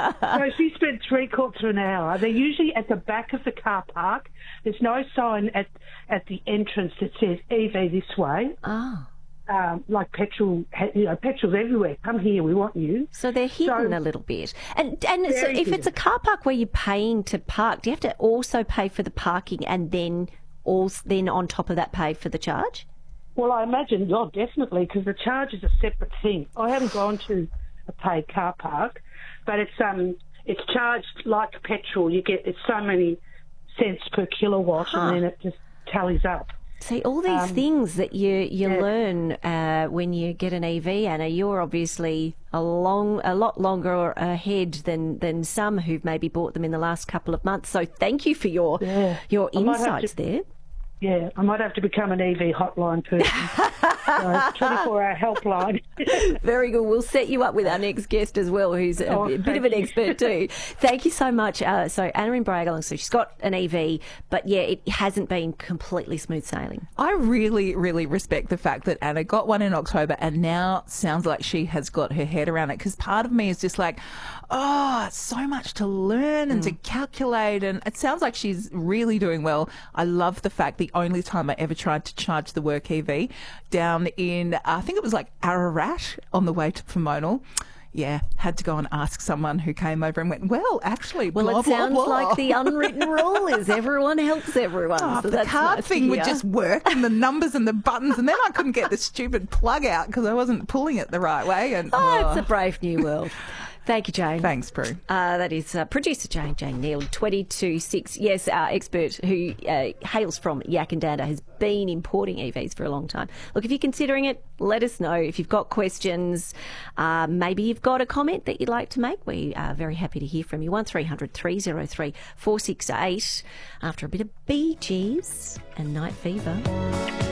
So she spent 3/4 of an hour. They're usually at the back of the car park. There's no sign at the entrance that says EV this way. Oh. Like petrol's everywhere. Come here, we want you. So they're hidden a little bit. And so if hidden. it's a car park where you're paying to park, do you have to also pay for the parking and then on top of that pay for the charge? Well, I imagine, definitely, because the charge is a separate thing. I haven't gone to a paid car park, but it's charged like petrol. It's so many cents per kilowatt, and then it just tallies up. See, all these things that you learn when you get an EV, Anna, you're obviously a lot longer ahead than some who've maybe bought them in the last couple of months. So thank you for your insights there. Yeah, I might have to become an EV hotline person. 24-hour helpline. Very good. We'll set you up with our next guest as well, who's a bit of an expert too. Thank you so much. So Anna in Braggalang, so she's got an EV, but yeah, it hasn't been completely smooth sailing. I really, really respect the fact that Anna got one in October and now sounds like she has got her head around it, because part of me is just like, it's so much to learn and to calculate, and it sounds like she's really doing well. I love the fact the only time I ever tried to charge the work EV down in, I think it was like Ararat on the way to Pomona. Yeah, had to go and ask someone who came over and went, well, actually, blah, Well, it sounds blah, blah. like the unwritten rule is everyone helps everyone. Oh, So the that's card nice thing to would hear. just work, and the numbers and the buttons, and then I couldn't get the stupid plug out because I wasn't pulling it the right way. And It's a brave new world. Thank you, Jane. Thanks, Prue. That is producer Jane Neal, 22.6. Yes, our expert who hails from Yakandanda has been importing EVs for a long time. Look, if you're considering it, let us know. If you've got questions, maybe you've got a comment that you'd like to make, we are very happy to hear from you. 1300 303 468 after a bit of Bee Gees and Night Fever.